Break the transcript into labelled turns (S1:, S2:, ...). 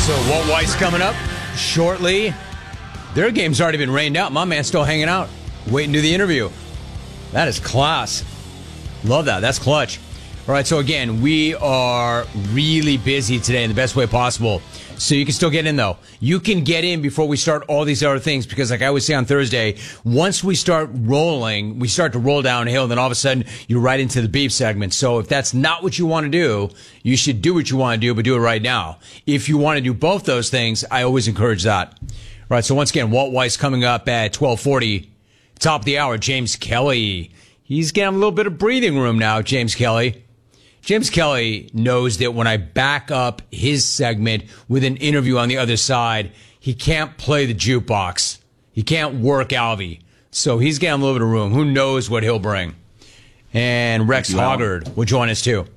S1: So Walt Weiss coming up shortly. Their game's already been rained out. My man's still hanging out, waiting to do the interview. That is class. Love that. That's clutch. All right, so again, we are really busy today in the best way possible. So you can still get in, though. You can get in before we start all these other things because, like I always say on Thursday, once we start rolling, we start to roll downhill, and then all of a sudden, you're right into the beef segment. So if that's not what you want to do, you should do what you want to do, but do it right now. If you want to do both those things, I always encourage that. All right, so once again, Walt Weiss coming up at 12:40. Top of the hour, James Kelly. He's getting a little bit of breathing room now, James Kelly. James Kelly knows that when I back up his segment with an interview on the other side, he can't play the jukebox. He can't work Alvy. So he's getting a little bit of room. Who knows what he'll bring? And Rex Hoggard will join us too.